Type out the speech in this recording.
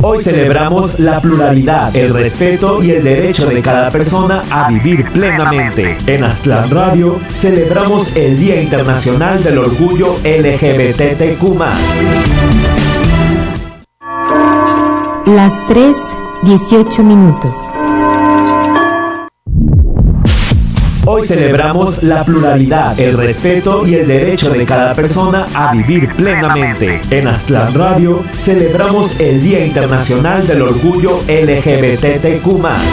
Hoy celebramos la pluralidad, el respeto y el derecho de cada persona a vivir plenamente. En Aztlán Radio celebramos el Día Internacional del Orgullo LGBTQ+. Las 3:18. Hoy celebramos la pluralidad, el respeto y el derecho de cada persona a vivir plenamente. En Aztlán Radio celebramos el Día Internacional del Orgullo LGBTQ+.